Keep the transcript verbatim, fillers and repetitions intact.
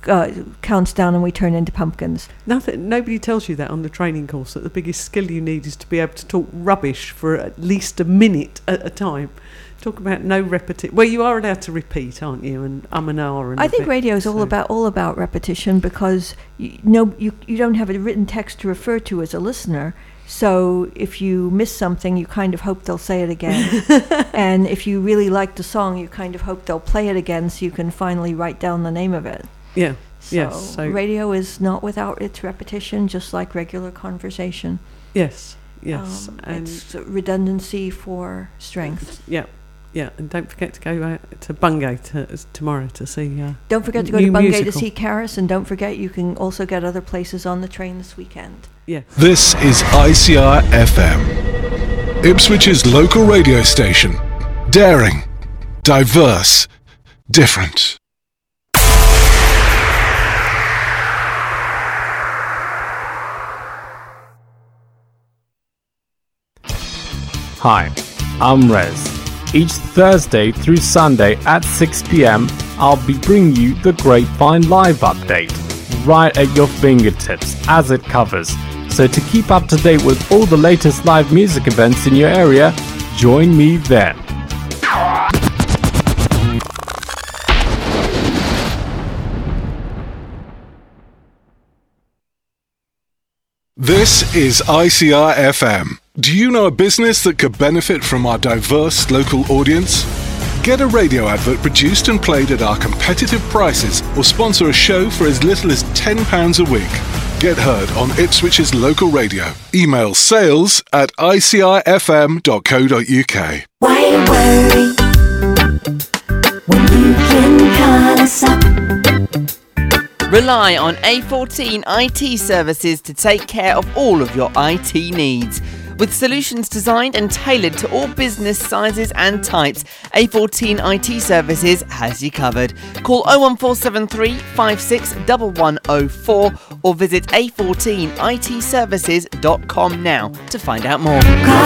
uh, counts down and we turn into pumpkins. Nothing. Nobody tells you that on the training course, that the biggest skill you need is to be able to talk rubbish for at least a minute at a time. Talk about no repetition. Well, you are allowed to repeat, aren't you? And um and ah. And I think bit, radio is so. all about all about repetition, because you, no, you you don't have a written text to refer to as a listener. So if you miss something, you kind of hope they'll say it again. And if you really like the song, you kind of hope they'll play it again, so you can finally write down the name of it. Yeah. So yes. So radio is not without its repetition, just like regular conversation. Yes. Yes. Um, and it's redundancy for strength. Yeah. Yeah, and don't forget to go out to Bungay to, tomorrow to see. Uh, don't forget to go to Bungay musical. to see Caris, and don't forget you can also get other places on the train this weekend. Yeah. This is I C R F M, Ipswich's local radio station. Daring, diverse, different. Hi, I'm Rez. Each Thursday through Sunday at six p.m, I'll be bringing you the Grapevine Live update, right at your fingertips as it covers. So to keep up to date with all the latest live music events in your area, join me then. This is I C R F M. Do you know a business that could benefit from our diverse local audience? Get a radio advert produced and played at our competitive prices, or sponsor a show for as little as ten pounds a week. Get heard on Ipswich's local radio. Email sales at I C R F M dot co dot U K. Why worry when you can call us up? Rely on A fourteen I T Services to take care of all of your I T needs. With solutions designed and tailored to all business sizes and types, A fourteen I T Services has you covered. Call oh one four seven three, five six one one oh four or visit a fourteen I T services dot com now to find out more.